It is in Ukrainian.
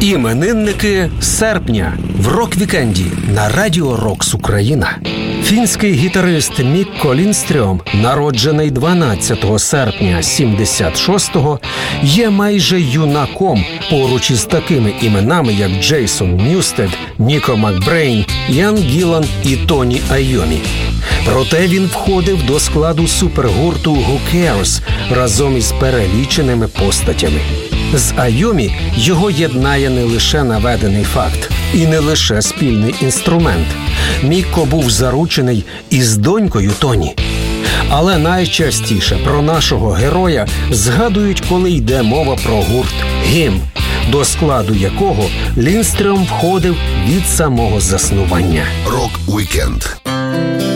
Іменинники серпня в рок-вікенді на Радіо Рокс Україна. Фінський гітарист Мікко Ліндстрьом, народжений 12 серпня 76-го, є майже юнаком поруч із такими іменами, як Джейсон Ньюстед, Ніко Макбрейн, Ян Гілан і Тоні Айомі. Проте він входив до складу супергурту Who Cares разом із переліченими постатями. З Айомі його єднає не лише наведений факт і не лише спільний інструмент. Мікко був заручений із донькою Тоні. Але найчастіше про нашого героя згадують, коли йде мова про гурт «Гім», до складу якого Ліндстрьом входив від самого заснування. Рок-вікенд.